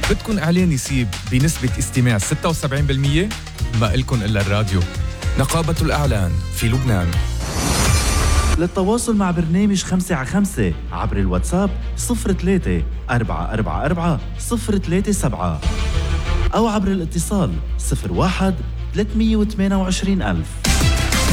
بدكن إعلان يسيب بنسبة استماع 76%؟ ما إلكن إلا الراديو. نقابة الأعلان في لبنان. للتواصل مع برنامج 5 على 5 عبر الواتساب 03 444 037 أو عبر الاتصال 01 328 ألف.